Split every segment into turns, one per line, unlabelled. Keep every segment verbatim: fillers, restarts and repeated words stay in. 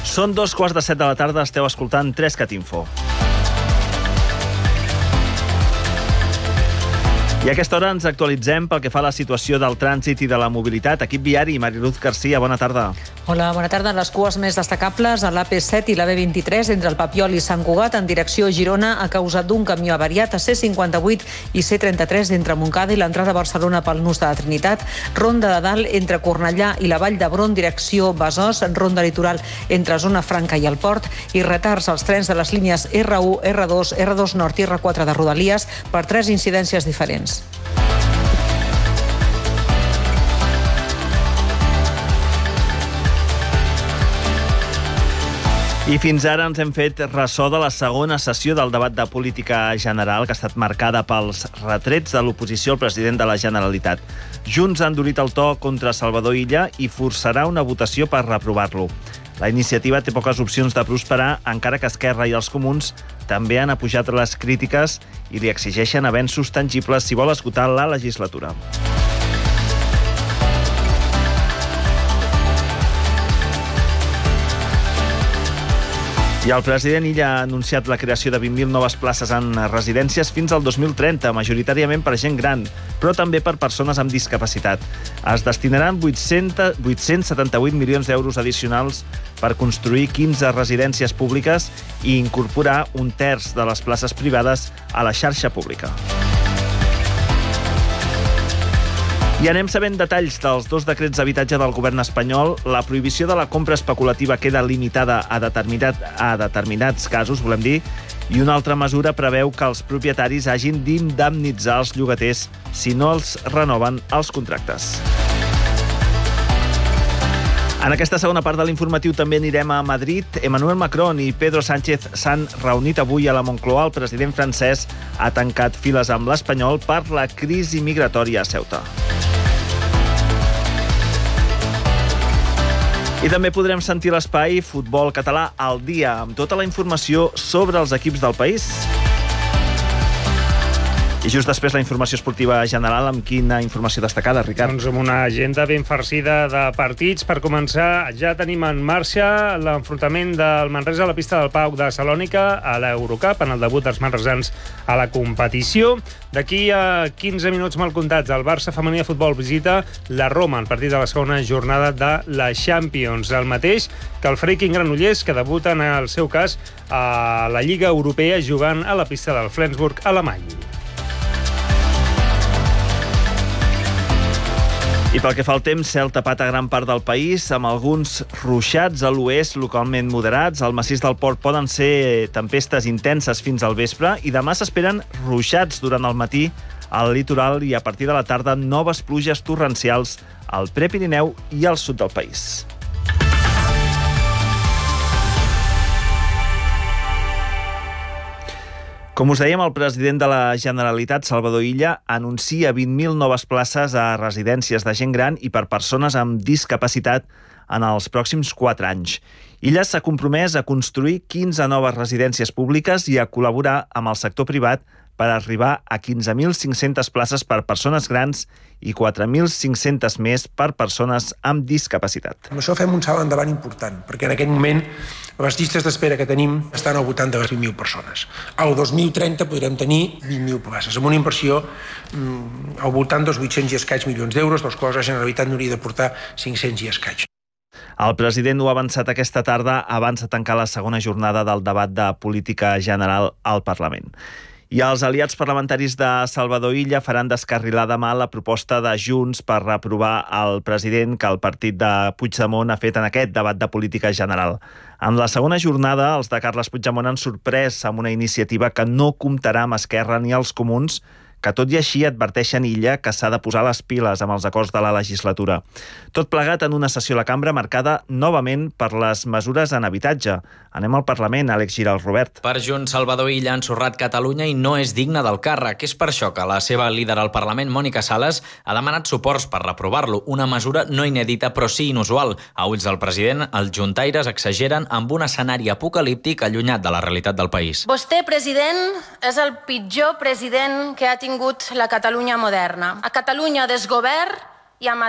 Són dos quarts de set de la tarda, esteu escoltant Trescat Info. I a aquesta hora ens actualitzem pel que fa a la situació del trànsit i de la mobilitat. Equip viari, Mariluz Garcia, bona tarda.
Hola, bona tarda. Les cues més destacables a l'A P set i la B vint-i-tres entre el Papiol i Sant Cugat en direcció a Girona a causa d'un camió avariat, a C cinquanta-vuit i C trenta-tres entre Montcada i l'entrada a Barcelona pel nus de la Trinitat, Ronda de Dalt entre Cornellà i la Vall d'Hebron direcció Besòs, Ronda Litoral entre Zona Franca i el Port i retards als trens de les línies R u, R dos, R dos Nord i R quatre de Rodalies per tres incidències diferents.
I fins ara ens hem fet ressò de la segona sessió del debat de política general que ha estat marcada pels retrets de l'oposició al president de la Generalitat. Junts ha endurit el to contra Salvador Illa i forçarà una votació per reprovar-lo. La iniciativa té poques opcions de prosperar, encara que Esquerra i els Comuns també han apujat les crítiques i li exigeixen avenços tangibles si vol esgotar la legislatura. I el president Illa ha anunciat la creació de vint mil noves places en residències fins al dos mil trenta, majoritàriament per gent gran, però també per persones amb discapacitat. Es destinaran vuit-cents setanta-vuit milions d'euros addicionals per construir quinze residències públiques i incorporar un terç de les places privades a la xarxa pública. I anem sabent detalls dels dos decrets d'habitatge del govern espanyol. La prohibició de la compra especulativa queda limitada a, determinat, a determinats casos, volem dir, i una altra mesura preveu que els propietaris hagin d'indemnitzar els llogaters si no els renoven els contractes. En aquesta segona part de l'informatiu també anirem a Madrid. Emmanuel Macron i Pedro Sánchez s'han reunit avui a la Moncloa. El president francès ha tancat files amb l'Espanyol per la crisi migratòria a Ceuta. I també podrem sentir l'espai Futbol Català al dia, amb tota la informació sobre els equips del país. I just després la informació esportiva general. Amb quina informació destacada, Ricard?
Doncs amb una agenda ben farcida de partits. Per començar, ja tenim en marxa l'enfrontament del Manresa a la pista del Pau de Salònica a l'Eurocup, en el debut dels manresans a la competició. D'aquí a quinze minuts mal comptats, el Barça femení de futbol visita la Roma en partit de la segona jornada de la Champions. El mateix que el Freiking Granollers, que debuta en el seu cas a la Lliga Europea jugant a la pista del Flensburg alemany.
I pel que fa al temps, cel tapat a gran part del país, amb alguns ruixats a l'oest localment moderats. Al massís del Port poden ser tempestes intenses fins al vespre i demà s'esperen ruixats durant el matí al litoral i a partir de la tarda noves pluges torrencials al Prepirineu i al sud del país. Com us dèiem, el president de la Generalitat, Salvador Illa, anuncia vint mil noves places a residències de gent gran i per persones amb discapacitat en els pròxims quatre anys. Illa s'ha compromès a construir quinze noves residències públiques i a col·laborar amb el sector privat per arribar a quinze mil cinc-centes places per persones grans i quatre mil cinc-centes més per persones amb discapacitat.
Amb això fem un salt endavant important, perquè en aquest moment les llistes d'espera que tenim estan al voltant de les vint mil persones. Al dos mil trenta podrem tenir vint mil places, amb una inversió mm, al voltant dels vuit-cents i escaig milions d'euros, dels quals la Generalitat n'hauria d'aportar cinc-cents i escaig.
El president ho ha avançat aquesta tarda abans de tancar la segona jornada del debat de política general al Parlament. I els aliats parlamentaris de Salvador Illa faran descarrilar demà la proposta de Junts per reprovar el president que el partit de Puigdemont ha fet en aquest debat de política general. En la segona jornada, els de Carles Puigdemont han sorprès amb una iniciativa que no comptarà amb Esquerra ni els Comuns, que tot i així adverteixen Illa que s'ha de posar les piles amb els acords de la legislatura. Tot plegat en una sessió a la cambra marcada novament per les mesures en habitatge. Anem al Parlament, Àlex Giral, Robert.
Per Junts, Salvador Illa ha ensorrat Catalunya i no és digne del càrrec. És per això que la seva líder al Parlament, Mònica Sales, ha demanat suports per reprovar-lo, una mesura no inèdita però sí inusual. A ulls del president, els juntaires exageren amb un escenari apocalíptic allunyat de la realitat del país.
Vostè, president, és el pitjor president que ha tingut la Catalunya moderna. A Catalunya desgovern i a Madrid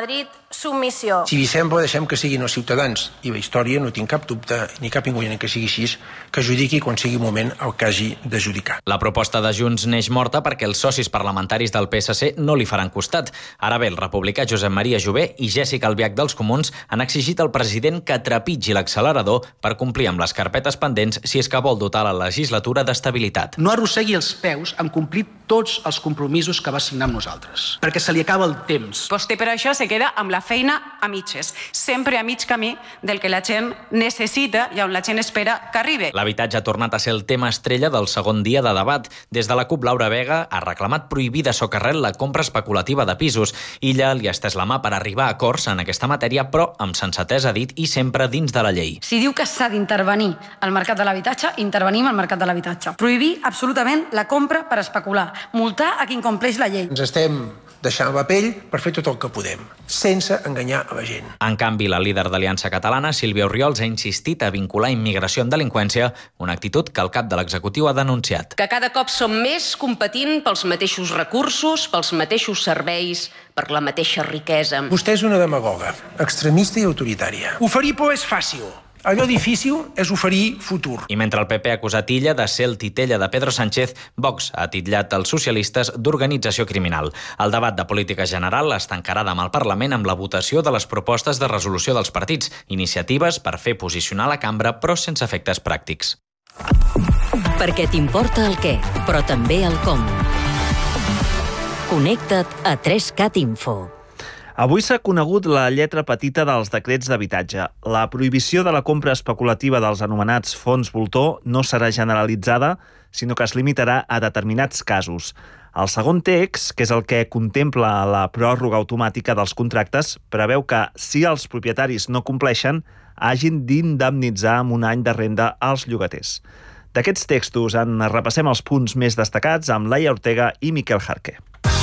submissió.
Si vi sembla, deixem que siguin els ciutadans i la història, no tinc cap dubte ni cap inconvenient que sigui així, que judiqui quan sigui moment el que hagi de judicar.
La proposta de Junts neix morta perquè els socis parlamentaris del P S C no li faran costat. Ara bé, el republicà Josep Maria Jové i Jèssica Albiach dels Comuns han exigit al president que trepitgi l'accelerador per complir amb les carpetes pendents si és que vol dotar la legislatura d'estabilitat.
No arrossegui els peus en complir tots els compromisos que va signar amb nosaltres, perquè se li acaba el temps.
Vostè per això se queda amb la feina a mitges, sempre a mig camí del que la gent necessita i on la gent espera que arribi.
L'habitatge ha tornat a ser el tema estrella del segon dia de debat. Des de la CUP, Laura Vega ha reclamat prohibir de socarrel la compra especulativa de pisos. Illa li ha estès la mà per arribar a acords en aquesta matèria, però amb sensatesa, ha dit, i sempre dins de la llei.
Si diu que s'ha d'intervenir al mercat de l'habitatge, intervenim al mercat de l'habitatge. Prohibir absolutament la compra per especular. Multar a qui incompleix la llei.
Ens estem deixant la pell per fer tot el que podem, sense enganyar a la gent.
En canvi, la líder d'Aliança Catalana, Sílvia Orriols, ha insistit a vincular immigració amb delinqüència, una actitud que el cap de l'executiu ha denunciat.
Que cada cop som més competint pels mateixos recursos, pels mateixos serveis, per la mateixa riquesa.
Vostè és una demagoga, extremista i autoritària. Oferir por és fàcil. Allò difícil és oferir futur.
I mentre el P P ha acusat Illa de ser el titella de Pedro Sánchez, Vox ha titllat els socialistes d'organització criminal. El debat de política general es tancarà demà al Parlament amb la votació de les propostes de resolució dels partits, iniciatives per fer posicionar la cambra, però sense efectes pràctics.
Perquè t'importa el què, però també el com. Connecta't a tres cat Info.
Avui s'ha conegut la lletra petita dels decrets d'habitatge. La prohibició de la compra especulativa dels anomenats fons voltor no serà generalitzada, sinó que es limitarà a determinats casos. El segon text, que és el que contempla la pròrroga automàtica dels contractes, preveu que, si els propietaris no compleixen, hagin d'indemnitzar amb un any de renda als llogaters. D'aquests textos en repassem els punts més destacats amb Laia Ortega i Miquel Jarque.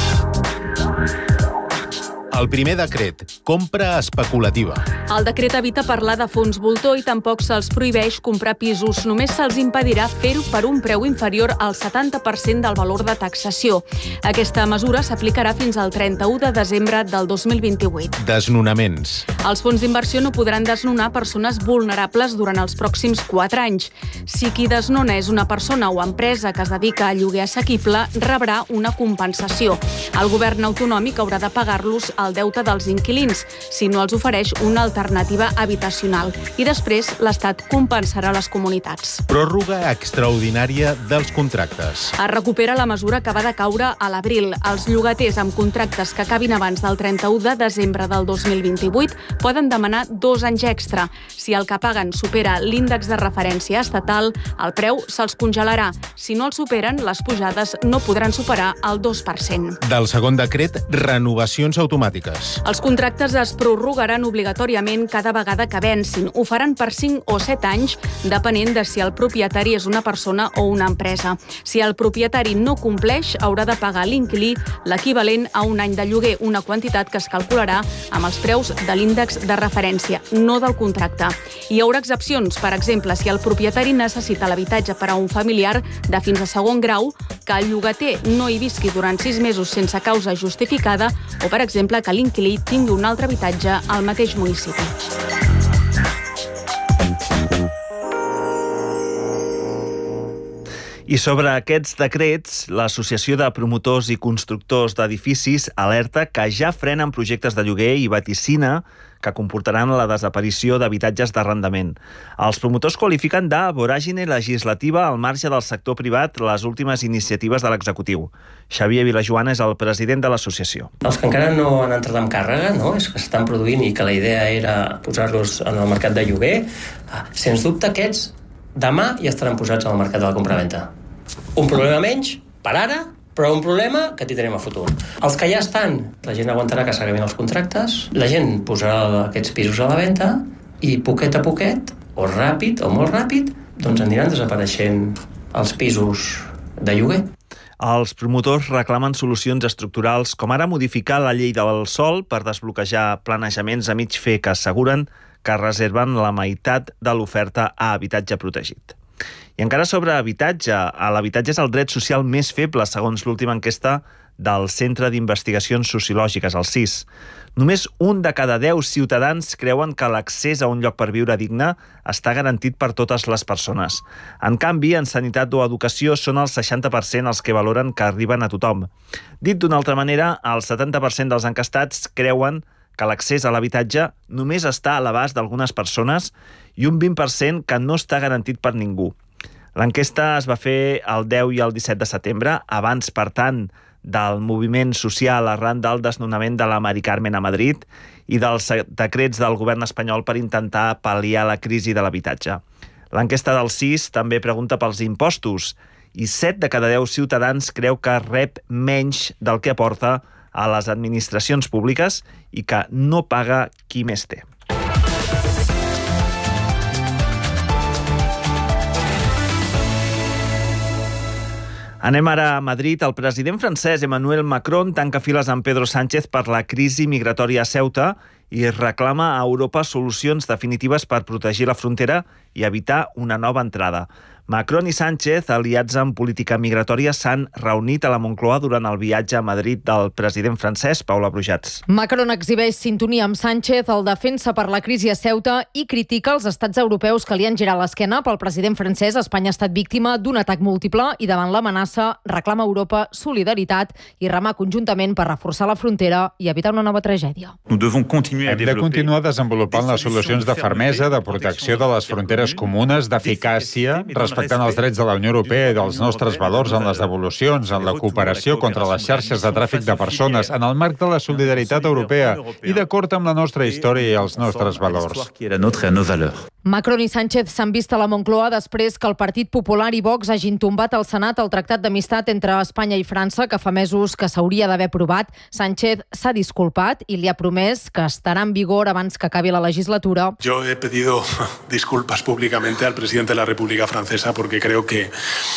El primer decret, compra especulativa.
El decret evita parlar de fons voltor i tampoc se'ls prohibeix comprar pisos. Només se'ls impedirà fer-ho per un preu inferior al setanta per cent del valor de taxació. Aquesta mesura s'aplicarà fins al trenta-u de desembre del dos mil vint-i-vuit.
Desnonaments.
Els fons d'inversió no podran desnonar persones vulnerables durant els pròxims quatre anys. Si qui desnona és una persona o empresa que es dedica a lloguer assequible, rebrà una compensació. El govern autonòmic haurà de pagar-los el deute dels inquilins, si no els ofereix una alternativa habitacional. I després l'Estat compensarà les comunitats.
Pròrroga extraordinària dels contractes.
Es recupera la mesura que va decaure a l'abril. Els llogaters amb contractes que acabin abans del trenta-u de desembre del dos mil vint-i-vuit poden demanar dos anys extra. Si el que paguen supera l'índex de referència estatal, el preu se'ls congelarà. Si no el superen, les pujades no podran superar el dos per cent.
Del segon decret, renovacions automàtiques.
Els contractes es prorrogaran obligatòriament cada vegada que vencin. Ho faran per cinc o set anys, depenent de si el propietari és una persona o una empresa. Si el propietari no compleix, haurà de pagar a l'inquilí l'equivalent a un any de lloguer, una quantitat que es calcularà amb els preus de l'índex de referència, no del contracte. Hi haurà excepcions, per exemple, si el propietari necessita l'habitatge per a un familiar de fins a segon grau, que el llogater no hi visqui durant sis mesos sense causa justificada o, per exemple, que l'inquilí tingui un altre habitatge al mateix municipi.
I sobre aquests decrets, l'Associació de Promotors i Constructors d'Edificis alerta que ja frenen projectes de lloguer i vaticina que comportaran la desaparició d'habitatges d'arrendament. Els promotors qualifiquen de voràgine legislativa al marge del sector privat les últimes iniciatives de l'executiu. Xavier Vilajoana és el president de l'associació.
Els que encara no han entrat en càrrega, no? És que s'estan produint i que la idea era posar-los en el mercat de lloguer, sens dubte aquests demà ja estaran posats al mercat de la compravenda. Un problema menys, per ara, però un problema que tindrem a futur. Els que ja estan, la gent aguantarà que s'acabin els contractes, la gent posarà aquests pisos a la venda i poquet a poquet, o ràpid o molt ràpid, doncs aniran desapareixent els pisos de lloguer.
Els promotors reclamen solucions estructurals, com ara modificar la llei del sòl per desbloquejar planejaments a mig fer que asseguren que reserven la meitat de l'oferta a habitatge protegit. I encara sobre habitatge, l'habitatge és el dret social més feble, segons l'última enquesta del Centre d'Investigacions Sociològiques, el C I S. Només un de cada deu ciutadans creuen que l'accés a un lloc per viure digne està garantit per totes les persones. En canvi, en sanitat o educació són el seixanta per cent els que valoren que arriben a tothom. Dit d'una altra manera, el setanta per cent dels encastats creuen que l'accés a l'habitatge només està a l'abast d'algunes persones i un vint per cent que no està garantit per ningú. L'enquesta es va fer el deu i el disset de setembre, abans, per tant, del moviment social arran del desnonament de la Mari Carmen a Madrid i dels decrets del govern espanyol per intentar pal·liar la crisi de l'habitatge. L'enquesta del C I S també pregunta pels impostos i set de cada deu ciutadans creu que rep menys del que aporta a les administracions públiques i que no paga qui més té. Anem ara a Madrid. El president francès Emmanuel Macron tanca files amb Pedro Sánchez per la crisi migratòria a Ceuta i reclama a Europa solucions definitives per protegir la frontera i evitar una nova entrada. Macron i Sánchez, aliats en política migratòria, s'han reunit a la Moncloa durant el viatge a Madrid del president francès, Paula Brujats.
Macron exhibeix sintonia amb Sánchez, el defensa per la crisi a Ceuta i critica els estats europeus que li han girat l'esquena. Pel president francès, Espanya ha estat víctima d'un atac múltiple i davant l'amenaça reclama a Europa solidaritat i remar conjuntament per reforçar la frontera i evitar una nova tragèdia.
Hem de continuar desenvolupant les solucions de fermesa, de protecció de les fronteres comunes, d'eficàcia, respectant els drets de la Unió Europea i dels nostres valors en les devolucions, en la cooperació contra les xarxes de tràfic de persones, en el marc de la solidaritat europea i d'acord amb la nostra història i els nostres valors.
Macron i Sánchez s'han vist a la Moncloa després que el Partit Popular i Vox hagin tombat al Senat el Tractat d'Amistat entre Espanya i França, que fa mesos que s'hauria d'haver aprovat. Sánchez s'ha disculpat i li ha promès que estarà en vigor abans que acabi la legislatura.
Yo he pedido disculpas públicamente al presidente de la República Francesa porque creo que,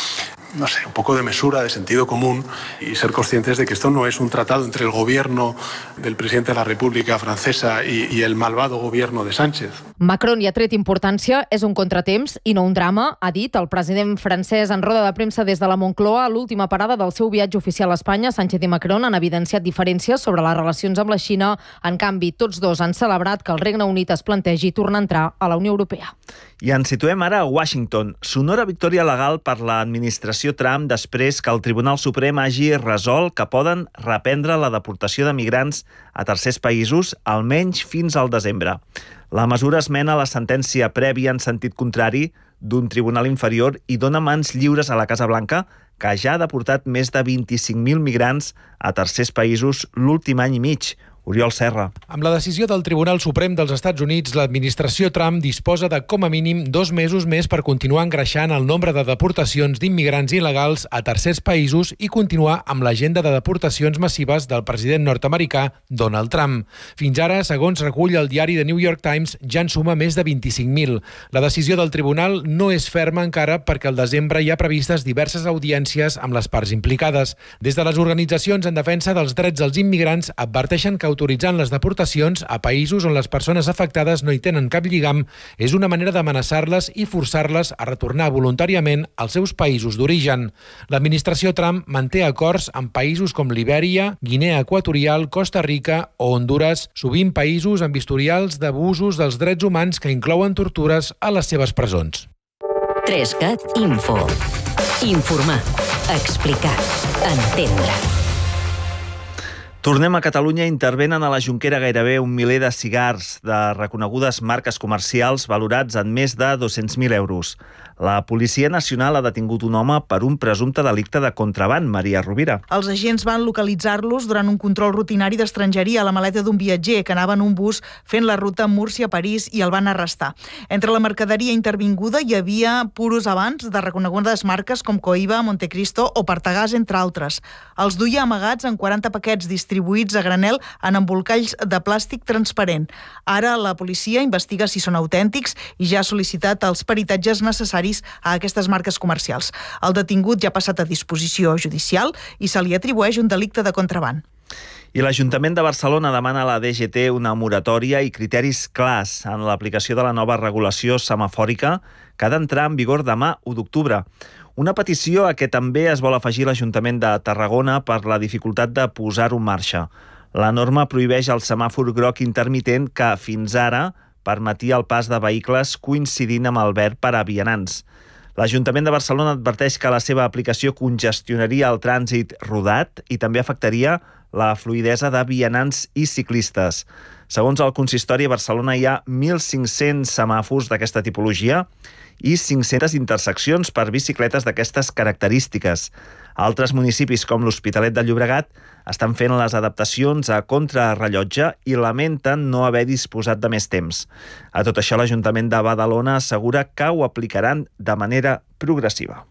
no sé, un poco de mesura, de sentido común y ser conscientes de que esto no es un tratado entre el gobierno del presidente de la República Francesa y, y el malvado gobierno de Sánchez.
Macron hi ha tret importància, és un contratemps i no un drama, ha dit el president francès en roda de premsa des de la Moncloa. A l'última parada del seu viatge oficial a Espanya, Sánchez i Macron han evidenciat diferències sobre les relacions amb la Xina. En canvi, tots dos han celebrat que el Regne Unit es plantegi tornar a entrar a la Unió Europea.
I ens situem ara a Washington. Sonora victòria legal per l'administració Trump després que el Tribunal Suprem hagi resolt que poden reprendre la deportació de migrants a tercers països, almenys fins al desembre. La mesura esmena la sentència prèvia en sentit contrari d'un tribunal inferior i dona mans lliures a la Casa Blanca, que ja ha deportat més de vint-i-cinc mil migrants a tercers països l'últim any i mig. Oriol Serra.
Amb la decisió del Tribunal Suprem dels Estats Units, l'administració Trump disposa de com a mínim dos mesos més per continuar engreixant el nombre de deportacions d'immigrants il·legals a tercers països i continuar amb l'agenda de deportacions massives del president nord-americà Donald Trump. Fins ara, segons recull el diari The New York Times, ja en suma més de vint-i-cinc mil. La decisió del tribunal no és ferma encara perquè al desembre hi ha previstes diverses audiències amb les parts implicades. Des de les organitzacions en defensa dels drets dels immigrants adverteixen que autoritzant les deportacions a països on les persones afectades no hi tenen cap lligam és una manera d'amenaçar-les i forçar-les a retornar voluntàriament als seus països d'origen. L'administració Trump manté acords amb països com Libèria, Guinea Equatorial, Costa Rica o Honduras, sovint països amb historials d'abusos dels drets humans que inclouen tortures a les seves presons.
tres cat Info. Informar, explicar, entendre.
Tornem a Catalunya. Intervenen a la Jonquera gairebé un miler de cigars de reconegudes marques comercials valorats en més de dos-cents mil euros. La Policia Nacional ha detingut un home per un presumpte delicte de contraban. Maria Rovira.
Els agents van localitzar-los durant un control rutinari d'estrangeria a la maleta d'un viatger que anava en un bus fent la ruta Múrcia-París i el van arrestar. Entre la mercaderia intervinguda hi havia puros abans de reconegudes marques com Coiba, Montecristo o Partagàs, entre altres. Els duia amagats en quaranta paquets distribuïts a granel en embolcalls de plàstic transparent. Ara la policia investiga si són autèntics i ja ha sol·licitat els peritatges necessaris a aquestes marques comercials. El detingut ja ha passat a disposició judicial i se li atribueix un delicte de contraban.
I l'Ajuntament de Barcelona demana a la D G T una moratòria i criteris clars en l'aplicació de la nova regulació semafòrica que ha d'entrar en vigor demà, u d'octubre. Una petició a què també es vol afegir l'Ajuntament de Tarragona per la dificultat de posar-ho en marxa. La norma prohibeix el semàfor groc intermitent que, fins ara, permetia el pas de vehicles coincidint amb el verd per a vianants. L'Ajuntament de Barcelona adverteix que la seva aplicació congestionaria el trànsit rodat i també afectaria la fluïdesa de vianants i ciclistes. Segons el consistori, a Barcelona hi ha mil cinc-cents semàfors d'aquesta tipologia i cinc-centes interseccions per bicicletes d'aquestes característiques. Altres municipis, com l'Hospitalet de Llobregat, estan fent les adaptacions a contrarrellotge i lamenten no haver disposat de més temps. A tot això, l'Ajuntament de Badalona assegura que ho aplicaran de manera progressiva.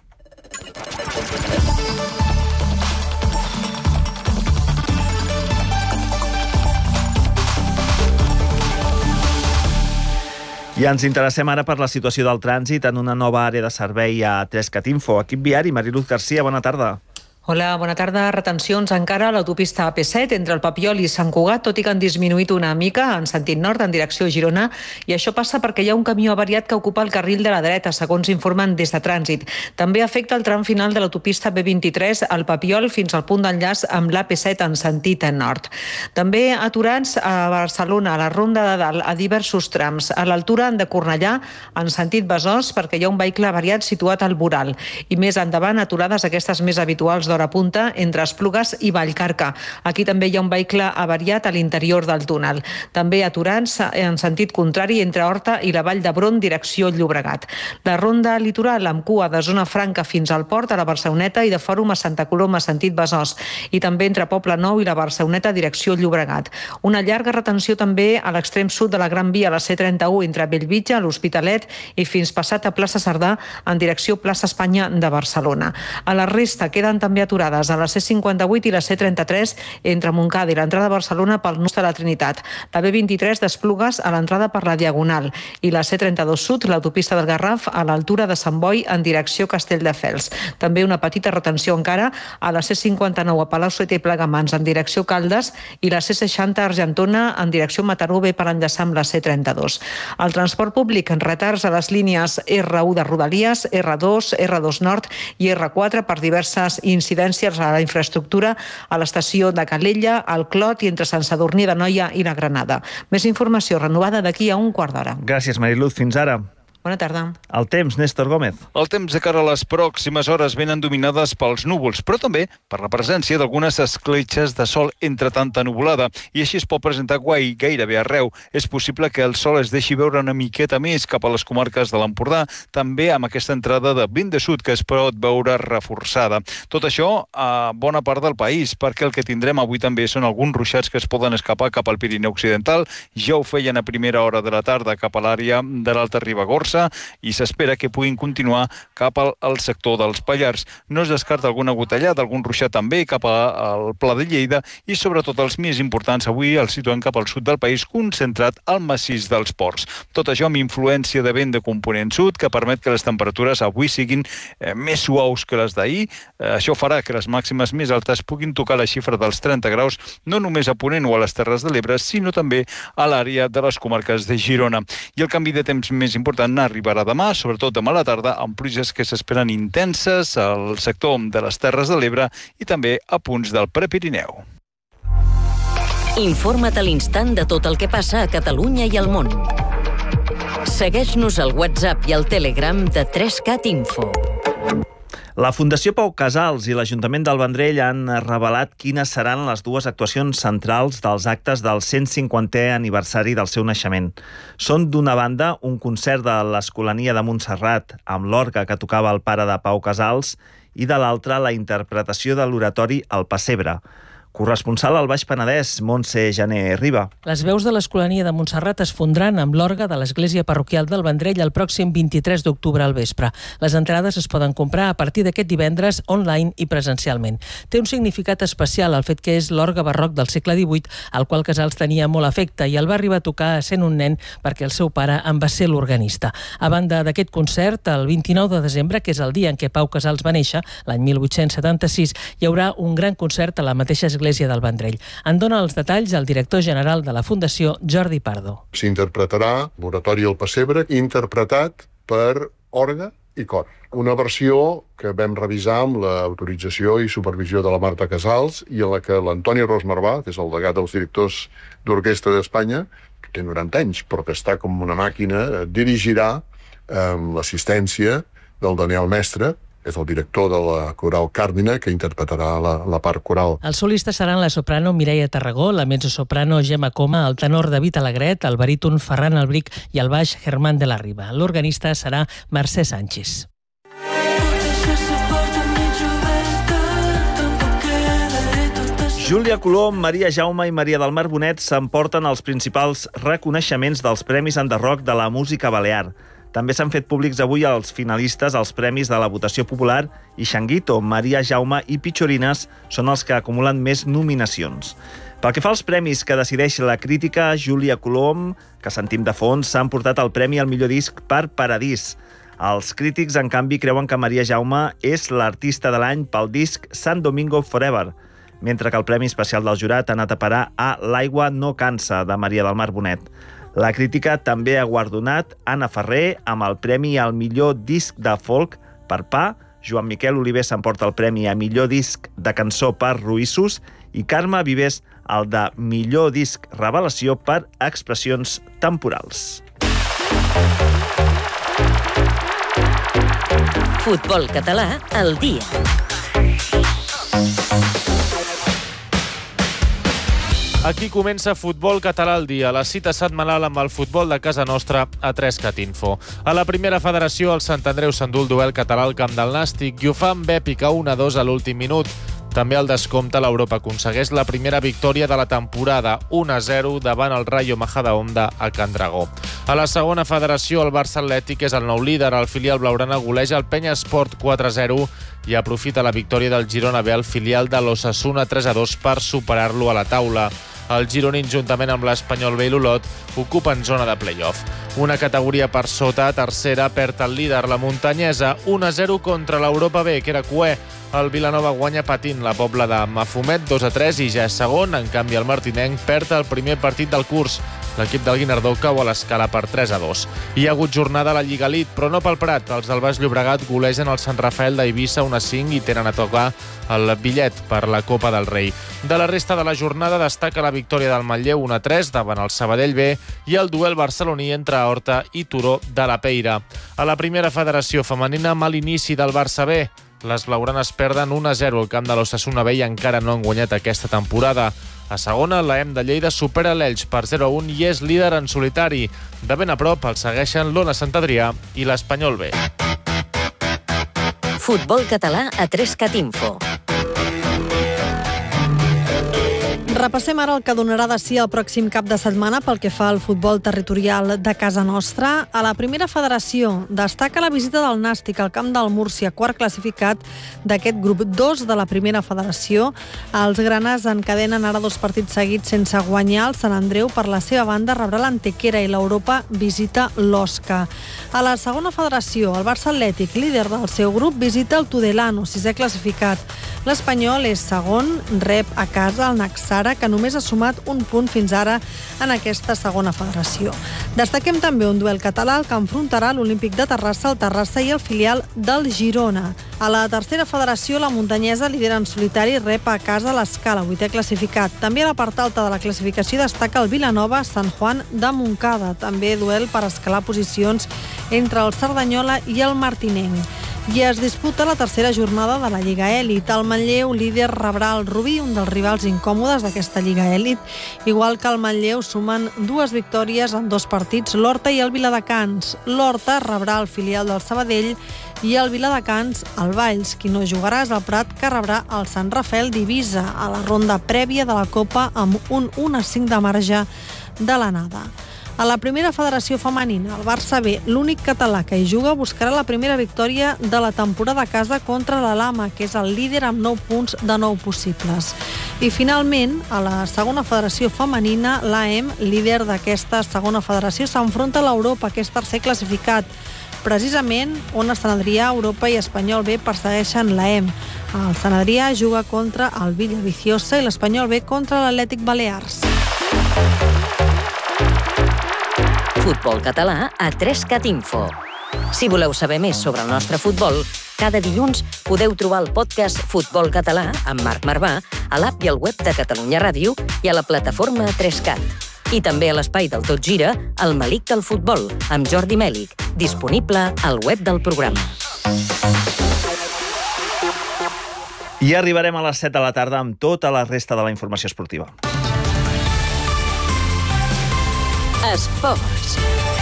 I ens interessem ara per la situació del trànsit en una nova àrea de servei a Trescat Info. Equip viari, Mariluz Garcia, bona tarda.
Hola, bona tarda. Retencions encara a l'autopista A P set entre el Papiol i Sant Cugat, tot i que han disminuït una mica en sentit nord, en direcció a Girona, i això passa perquè hi ha un camió avariat que ocupa el carril de la dreta, segons informen des de Trànsit. També afecta el tram final de l'autopista B vint-i-tres al Papiol fins al punt d'enllaç amb l'A P set en sentit nord. També aturats a Barcelona, a la Ronda de Dalt, a diversos trams, a l'altura de Cornellà, en sentit Besòs, perquè hi ha un vehicle avariat situat al Boral. I més endavant, aturades aquestes més habituals d'hora punta entre Esplugues i Vallcarca. Aquí també hi ha un vehicle avariat a l'interior del túnel. També aturats en sentit contrari entre Horta i la Vall d'Hebron, direcció Llobregat. La ronda litoral amb cua de Zona Franca fins al port a la Barceloneta i de Fòrum a Santa Coloma, sentit Besòs. I també entre Poble Nou i la Barceloneta, direcció Llobregat. Una llarga retenció també a l'extrem sud de la Gran Via, a la C trenta-u, entre Bellvitge, l'Hospitalet i fins passat a plaça Cerdà, en direcció plaça Espanya de Barcelona. A la resta queden també aturades a la C cinquanta-vuit i la C trenta-tres entre Montcada i l'entrada a Barcelona pel nus de la Trinitat, la B vint-i-tres d'Esplugues a l'entrada per la Diagonal i la C trenta-dos Sud, l'autopista del Garraf, a l'altura de Sant Boi en direcció Castelldefels. També una petita retenció encara a la C cinquanta-nou a Palau-solità i Plegamans en direcció Caldes i la C seixanta a Argentona en direcció Mataró B per enllaçar amb la C trenta-dos. El transport públic en retards a les línies R u de Rodalies, R dos, R dos Nord i R quatre per diverses incidències a la infraestructura a l'estació de Calella, al Clot i entre Sant Sadurní d'Anoia i la Granada. Més informació renovada d'aquí a un quart d'hora.
Gràcies, Mariluz. Fins ara.
Bona tarda.
El temps, Néstor Gómez.
El temps de cara a les pròximes hores venen dominades pels núvols, però també per la presència d'algunes escletxes de sol entre tanta nuvolada, i així es pot presentar guai gairebé arreu. És possible que el sol es deixi veure una miqueta més cap a les comarques de l'Empordà, també amb aquesta entrada de vent de sud que es pot veure reforçada. Tot això a bona part del país, perquè el que tindrem avui també són alguns ruixats que es poden escapar cap al Pirineu Occidental. Ja ho feien a primera hora de la tarda cap a l'àrea de l'Alta Ribagorça, i s'espera que puguin continuar cap al, al sector dels Pallars. No es descarta alguna gotellada, algun ruixat també cap al Pla de Lleida i sobretot els més importants avui els situem cap al sud del país, concentrat al massís dels Ports. Tot això amb influència de vent de component sud que permet que les temperatures avui siguin eh, més suaus que les d'ahir. Eh, això farà que les màximes més altes puguin tocar la xifra dels trenta graus, no només a Ponent o a les Terres de l'Ebre, sinó també a l'àrea de les comarques de Girona. I el canvi de temps més important arribarà demà, sobretot demà a la tarda, amb pluges que s'esperen intenses al sector de les Terres de l'Ebre i també a punts del Prepirineu.
Informa't a l'instant de tot el que passa a Catalunya i al món. Segueix-nos al WhatsApp i al Telegram de Trescat Info.
La Fundació Pau Casals i l'Ajuntament del Vendrell han revelat quines seran les dues actuacions centrals dels actes del cent cinquantè aniversari del seu naixement. Són, d'una banda, un concert de l'Escolania de Montserrat amb l'orgue que tocava el pare de Pau Casals i, de l'altra, la interpretació de l'oratori El Pessebre. Corresponsal al Baix Penedès, Montse Jané Riba.
Les veus de l'Escolania de Montserrat es fondran amb l'orgue de l'Església Parroquial del Vendrell el pròxim vint-i-tres d'octubre al vespre. Les entrades es poden comprar a partir d'aquest divendres online i presencialment. Té un significat especial el fet que és l'orgue barroc del segle divuit, al qual Casals tenia molt afecte i el va arribar a tocar sent un nen perquè el seu pare en va ser l'organista. A banda d'aquest concert, el vint-i-nou de desembre, que és el dia en què Pau Casals va néixer, l'any mil vuit-cents setanta-sis, hi haurà un gran concert a la mateixa església Església del Vendrell. En dona els detalls el director general de la Fundació, Jordi Pardo.
S'interpretarà l'oratori El Pessebre, interpretat per orgue
i cor. Una versió que vam revisar amb l'autorització i supervisió de la Marta Casals i en la que l'Antoni Ros Marvà, que és el delegat dels directors d'orquestra d'Espanya, que té noranta anys, però que està com una màquina, dirigirà amb l'assistència del Daniel Mestre, que és el director de la coral Càrdina, que interpretarà la, la part coral.
Els solistes seran la soprano Mireia Tarragó, la mezzosoprano Gemma Coma, el tenor David Alegret, el baríton Ferran Albric i el baix Germán de la Riba. L'organista serà Mercè Sánchez.
Júlia Colom, Maria Jaume i Maria del Mar Bonet s'emporten els principals reconeixements dels Premis Enderroc de la música balear. També s'han fet públics avui els finalistes als premis de la votació popular i Xanguito, Maria Jaume i Pichorines són els que acumulen més nominacions. Pel que fa als premis que decideix la crítica, Júlia Colom, que sentim de fons, s'ha emportat el premi al millor disc per Paradís. Els crítics, en canvi, creuen que Maria Jaume és l'artista de l'any pel disc San Domingo Forever, mentre que el premi especial del jurat ha anat a parar a L'aigua no cansa, de Maria del Mar Bonet. La crítica també ha guardonat Anna Ferrer amb el premi al millor disc de folk per Pa, Joan Miquel Oliver s'emporta el premi a millor disc de cançó per Ruïssos i Carme Vives el de millor disc revelació per Expressions temporals.
Futbol català al dia.
Aquí comença Futbol Català al dia, la cita setmanal amb el futbol de casa nostra a tres cat info. A la primera federació, el Sant Andreu s'endú el duel català al camp del Nàstic i ho fa amb èpica un a dos a l'últim minut. També al descompte l'Europa aconsegueix la primera victòria de la temporada, un a zero davant el Rayo Majadahonda a Can Dragó. A la segona federació, el Barça Atlètic és el nou líder, el filial blaugrana goleja el Penya Esport quatre a zero i aprofita la victòria del Girona B al filial de l'Osasuna tres a dos per superar-lo a la taula. El gironí, juntament amb l'Espanyol B i l'Olot, ocupen zona de play-off. Una categoria per sota, a tercera, perd el líder, la muntanyesa, un a zero contra l'Europa B, que era cué. El Vilanova guanya patint la Pobla de Mafumet, dos a tres, i ja és segon. En canvi, el martinenc perd el primer partit del curs. L'equip del Guinardó cau a l'escala per tres a dos. Hi ha hagut jornada a la Lliga Elite, però no pel Prat. Els del Baix Llobregat golegen el Sant Rafael d'Eivissa un a cinc i tenen a tocar el bitllet per la Copa del Rei. De la resta de la jornada destaca la victòria del Manlleu un a tres davant el Sabadell B i el duel barceloní entre Horta i Turó de la Peira. A la primera federació femenina, mal inici del Barça B. Les blaugranes perden un a zero al camp de l'Osasuna B i encara no han guanyat aquesta temporada. A segona, l'A E M de Lleida supera l'Elx per zero a un i és líder en solitari. De ben a prop el segueixen l'Ona Sant Adrià i l'Espanyol B.
Futbol català a tres cat info.
Repassem ara el que donarà de si el pròxim cap de setmana pel que fa al futbol territorial de casa nostra. A la primera federació destaca la visita del Nàstic al camp del Múrcia, quart classificat d'aquest grup dos de la primera federació. Els granes encadenen ara dos partits seguits sense guanyar. El Sant Andreu, per la seva banda, rebrà l'Antequera i l'Europa visita l'Osca. A la segona federació, el Barça Atlètic, líder del seu grup, visita el Tudelano, sisè classificat. L'Espanyol és segon, rep a casa el Naxara, que només ha sumat un punt fins ara en aquesta segona federació. Destaquem també un duel català que enfrontarà l'Olímpic de Terrassa, el Terrassa i el filial del Girona. A la tercera federació, la muntanyesa, líder en solitari, rep a casa l'Escala, vuitè classificat. També a la part alta de la classificació destaca el Vilanova Sant Juan de Montcada. També duel per escalar posicions entre el Cerdanyola i el Martinenc. I es disputa la tercera jornada de la Lliga Èlit. El Manlleu, líder, rebrà el Rubí, un dels rivals incòmodes d'aquesta Lliga Èlit. Igual que el Manlleu, sumen dues victòries en dos partits, l'Horta i el Viladecans. L'Horta rebrà el filial del Sabadell i el Viladecans, el Valls. Qui no jugarà és el Prat, que rebrà el Sant Rafael d'Eivissa a la ronda prèvia de la Copa amb un un a cinc de marge de l'anada. A la primera federació femenina, el Barça B, l'únic català que hi juga, buscarà la primera victòria de la temporada a casa contra la Lama, que és el líder amb nou punts de nou possibles. I finalment, a la segona federació femenina, l'A E M, líder d'aquesta segona federació, s'enfronta a l'Europa, que és tercer classificat. Precisament, on el Sant Adrià, Europa i Espanyol B persegueixen l'A E M. El Sant Adrià juga contra el Villaviciosa i l'Espanyol B contra l'Atlètic Balears.
Futbol català a tres cat info. Si voleu saber més sobre el nostre futbol, cada dilluns podeu trobar el podcast Futbol Català amb Marc Marvà a l'app i al web de Catalunya Ràdio i a la plataforma tres cat. I també a l'espai del Tot Gira, el Melic del Futbol, amb Jordi Mèlic, disponible al web del programa.
I arribarem a les set de la tarda amb tota la resta de la informació esportiva.
Esports.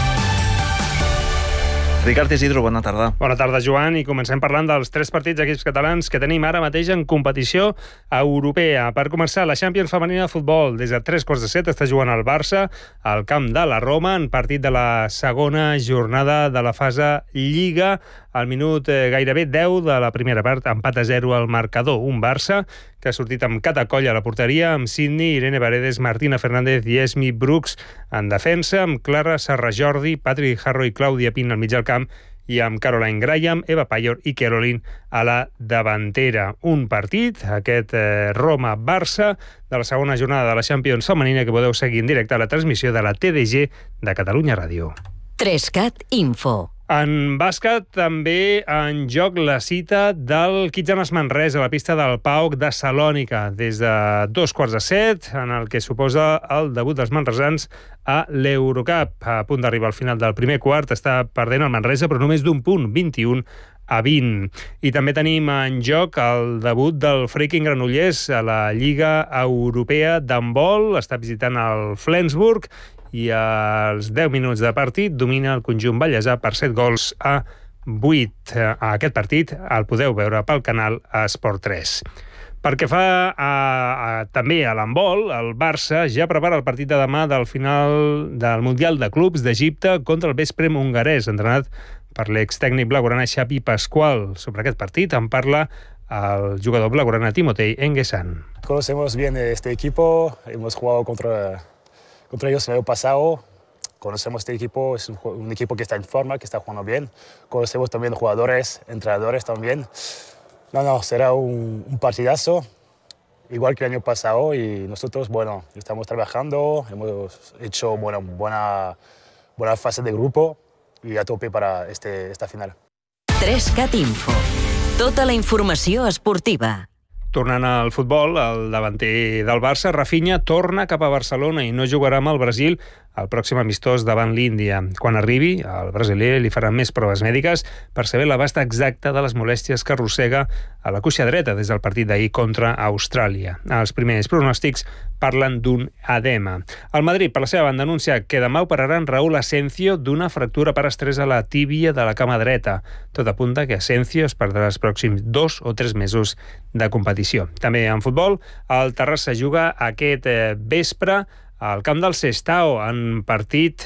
Ricard Isidro, bona tarda.
Bona tarda, Joan, i comencem parlant dels tres partits d'equips catalans que tenim ara mateix en competició europea. Per començar, la Champions femenina de futbol. Des de tres quarts de set està jugant el Barça al camp de la Roma en partit de la segona jornada de la fase Lliga. Al minut eh, gairebé deu de la primera part, empat a zero al marcador. Un Barça que ha sortit amb Catacoll a la porteria, amb Sidney, Irene Paredes, Martina Fernández i Esmi Brooks en defensa, amb Clara Serrajordi, Patrick Harro i Clàudia Pin al mig del camp i amb Caroline Graham, Eva Payor i Caroline a la davantera. Un partit, aquest eh, Roma-Barça, de la segona jornada de la Champions femenina que podeu seguir en directe a la transmissió de la T D G de Catalunya Ràdio.
tres cat Info.
En bàsquet, també en joc la cita del Kitsanes Manresa a la pista del PAOK de Salònica, des de dos quarts de set, en el que suposa el debut dels manresans a l'Eurocup. A punt d'arribar al final del primer quart, està perdent el Manresa, però només d'un punt, vint-i-un a vint. I també tenim en joc el debut del Freaking Granollers a la Lliga Europea d'handbol. Està visitant el Flensburg i als deu minuts de partit domina el conjunt ballesà per set gols a vuit. Aquest partit el podeu veure pel canal Esport tres. Perquè fa a, a, també a l'handbol, el Barça ja prepara el partit de demà del final del Mundial de Clubs d'Egipte contra el Vesprem hongarès, entrenat per l'extècnic blaugrana Xavi Pascual. Sobre aquest partit en parla el jugador blaugrana Timotei Enguesan.
Conocemos bien este equipo, hemos jugado contra... Contra ellos el año pasado, conocemos este equipo, es un, un equipo que está en forma, que está jugando bien. Conocemos también jugadores, entrenadores también. No, no, será un, un partidazo, igual que el año pasado. Y nosotros, bueno, estamos trabajando, hemos hecho bueno, buena, buena fase de grupo y a tope para este, esta final.
tres cat Info. Tota la informació esportiva.
Tornant al futbol, el davanter del Barça, Rafinha, torna cap a Barcelona i no jugarà amb el Brasil al pròxim amistós davant l'Índia. Quan arribi, el brasiler li faran més proves mèdiques per saber l'abast exacte de les molèsties que arrossega a la cuixa dreta des del partit d'ahir contra Austràlia. Els primers pronòstics parlen d'un edema. El Madrid, per la seva banda, anuncia que demà operaran Raúl Asencio d'una fractura per estrès a la tíbia de la cama dreta. Tot apunta que Asencio es perdrà els pròxims dos o tres mesos de competició. També en futbol, el Terrassa juga aquest eh, vespre al camp del Sestao en partit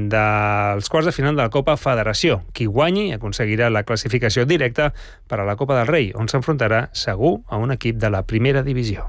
dels quarts de final de la Copa Federació. Qui guanyi aconseguirà la classificació directa per a la Copa del Rei, on s'enfrontarà segur a un equip de la primera divisió.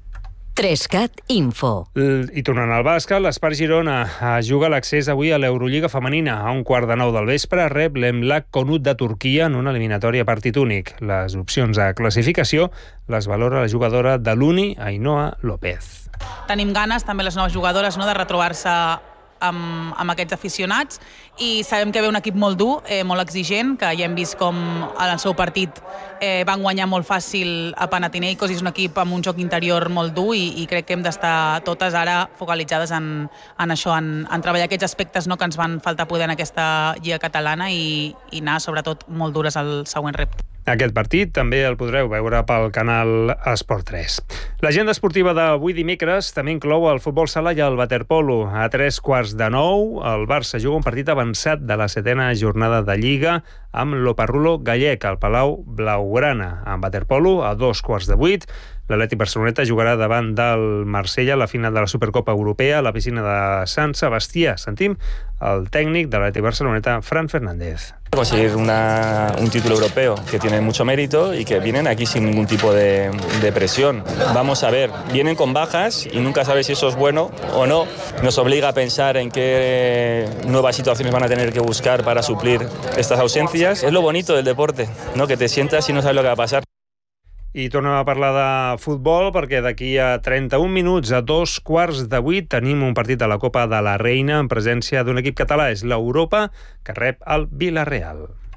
tres cat Info.
I tornant al bàsquet, l'Espart Girona juga l'accés avui a l'Eurolliga femenina. A un quart de nou del vespre rep l'Emlak Konut de Turquia en una eliminatòria partit únic. Les opcions a classificació les valora la jugadora de l'Uni, Ainhoa López.
Tenim ganes, també les noves jugadores, no, de retrobar-se amb, amb aquests aficionats, i sabem que ve un equip molt dur, eh, molt exigent, que ja hem vist com en el seu partit eh, van guanyar molt fàcil a Panathinaikos, i és un equip amb un joc interior molt dur, i, i crec que hem d'estar totes ara focalitzades en, en això, en, en treballar aquests aspectes, no, que ens van faltar poder en aquesta lliga catalana, i, i anar sobretot molt dures al següent repte.
Aquest partit també el podreu veure pel canal Esport tres. L'agenda esportiva d'avui dimecres també inclou el futbol sala i el waterpolo. A tres quarts de nou, el Barça juga un partit avançat de la setena jornada de Lliga amb l'Oparrulo gallec al Palau Blaugrana. En waterpolo, a dos quarts de vuit, l'Atlètic Barceloneta jugarà davant del Marsella a la final de la Supercopa Europea a la piscina de Sant Sebastià. Sentim el tècnic de l'Atlètic Barceloneta, Fran Fernández.
Conseguir una, un título europeo que tiene mucho mérito y que vienen aquí sin ningún tipo de, de presión. Vamos a ver, vienen con bajas y nunca sabes si eso es bueno o no. Nos obliga a pensar en qué nuevas situaciones van a tener que buscar para suplir estas ausencias. Es lo bonito del deporte, ¿no? Que te sientas y no sabes lo que va a pasar.
I tornem a parlar de futbol perquè d'aquí a trenta-un minuts, a dos quarts de vuit, tenim un partit de la Copa de la Reina en presència d'un equip català. És l'Europa, que rep el Villarreal.